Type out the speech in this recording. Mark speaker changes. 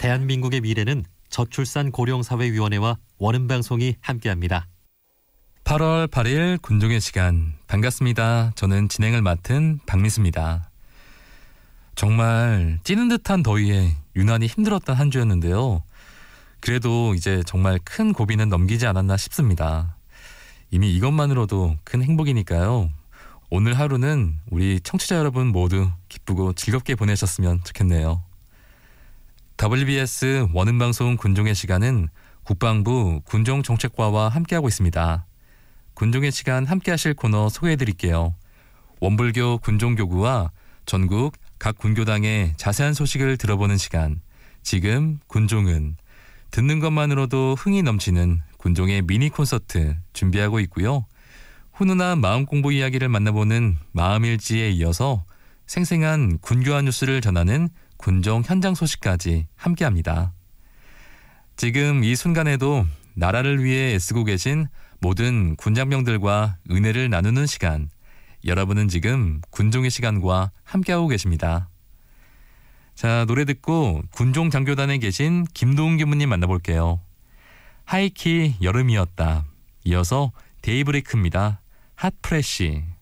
Speaker 1: 대한민국의 미래는 저출산 고령사회위원회와 원음방송이 함께합니다.
Speaker 2: 8월 8일 군종의 시간, 반갑습니다. 저는 진행을 맡은 박민수입니다. 정말 찌는 듯한 더위에 유난히 힘들었던 한 주였는데요. 그래도 이제 정말 큰 고비는 넘기지 않았나 싶습니다. 이미 이것만으로도 큰 행복이니까요. 오늘 하루는 우리 청취자 여러분 모두 기쁘고 즐겁게 보내셨으면 좋겠네요. WBS 원음방송 군종의 시간은 국방부 군종정책과와 함께하고 있습니다. 군종의 시간 함께하실 코너 소개해드릴게요. 원불교 군종교구와 전국 각 군교당의 자세한 소식을 들어보는 시간, 지금 군종은 듣는 것만으로도 흥이 넘치는 군종의 미니 콘서트 준비하고 있고요. 훈훈한 마음 공부 이야기를 만나보는 마음일지에 이어서 생생한 군교화 뉴스를 전하는 군종 현장 소식까지 함께합니다. 지금 이 순간에도 나라를 위해 애쓰고 계신 모든 군장병들과 은혜를 나누는 시간, 여러분은 지금 군종의 시간과 함께하고 계십니다. 자, 노래 듣고 군종 장교단에 계신 김도훈 교무님 만나볼게요. 하이키 여름이었다. 이어서 데이브레이크입니다. 핫프레쉬.